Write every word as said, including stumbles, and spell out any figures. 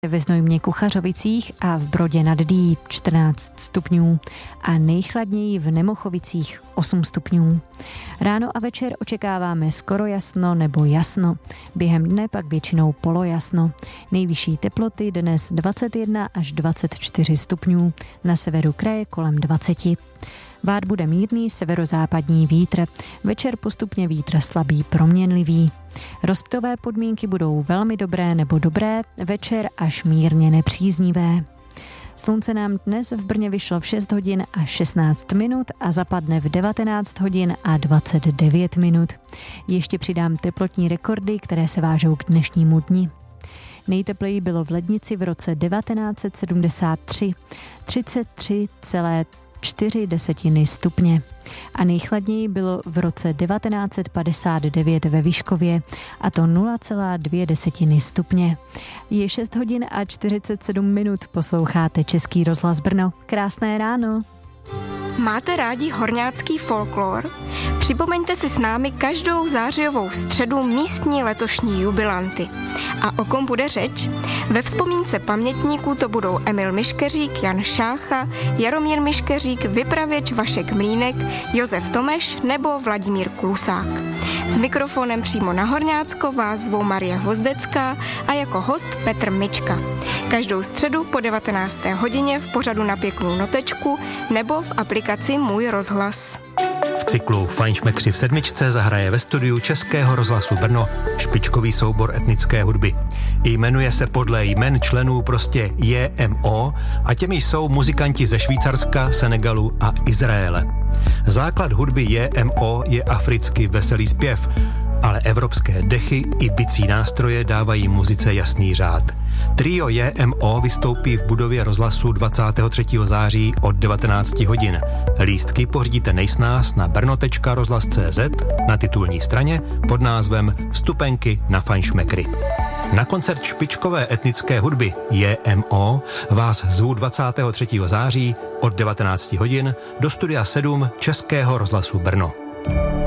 Ve Znojmě Kuchařovicích a v Brodě nad Dý čtrnáct stupňů a nejchladněji v Nemochovicích osm stupňů. Ráno a večer očekáváme skoro jasno nebo jasno. Během dne pak většinou polojasno. Nejvyšší teploty dnes dvacet jedna až dvacet čtyři stupňů, na severu kraje kolem dvacet. Vát bude mírný severozápadní vítr, večer postupně vítr slabý proměnlivý. Rozptové podmínky budou velmi dobré nebo dobré, večer až mírně nepříznivé. Slunce nám dnes v Brně vyšlo v šest hodin a šestnáct minut a zapadne v devatenáct hodin a dvacet devět minut. Ještě přidám teplotní rekordy, které se vážou k dnešnímu dni. Nejtepleji bylo v Lednici v roce devatenáct set sedmdesát tři, třicet tři celá čtyři desetiny stupně. A nejchladněji bylo v roce devatenáct set padesát devět ve Vyškově, a to nula celá dvě desetiny stupně. Je šest hodin a čtyřicet sedm minut, posloucháte Český rozhlas Brno. Krásné ráno. Máte rádi horňácký folklor? Připomeňte si s námi každou zářijovou středu místní letošní jubilanty. A o kom bude řeč? Ve vzpomínce pamětníků to budou Emil Miškeřík, Jan Šácha, Jaromír Miškeřík, vypravěč Vašek Mlínek, Josef Tomeš nebo Vladimír Klusák. S mikrofonem přímo na Horňácko vás zvou Marie Hozdecká a jako host Petr Mička. Každou středu po devatenácté hodině v pořadu Na pěknou notečku nebo v aplikaci Můj rozhlas. V cyklu Fajnšmekři v sedmičce zahraje ve studiu Českého rozhlasu Brno špičkový soubor etnické hudby. Jmenuje se podle jmen členů prostě J M O a těmi jsou muzikanti ze Švýcarska, Senegalu a Izraele. Základ hudby J M O je africký veselý zpěv, ale evropské dechy i bicí nástroje dávají muzice jasný řád. Trio J M O vystoupí v budově rozhlasu dvacátého třetího září od devatenáct hodin. Lístky pořídíte nejsnáz na brno tečka rozhlas tečka cé zet na titulní straně pod názvem Vstupenky na Fajnšmekry. Na koncert špičkové etnické hudby J M O vás zvu dvacátého třetího září od devatenáct hodin do studia sedm Českého rozhlasu Brno.